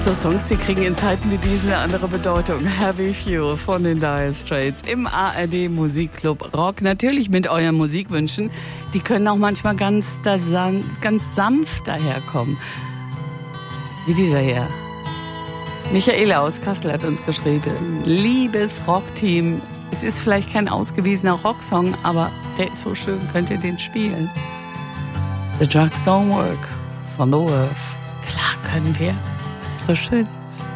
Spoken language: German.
gibt so Songs, die kriegen in Zeiten wie diesen eine andere Bedeutung. Heavy Fuel von den Dire Straits im ARD Musikclub Rock. Natürlich mit euren Musikwünschen. Die können auch manchmal ganz sanft daherkommen. Wie dieser hier. Michaela aus Kassel hat uns geschrieben. Liebes Rockteam. Es ist vielleicht kein ausgewiesener Rocksong, aber der ist so schön, könnt ihr den spielen. The Drugs Don't Work von The Wolf. Klar können wir. So schön ist.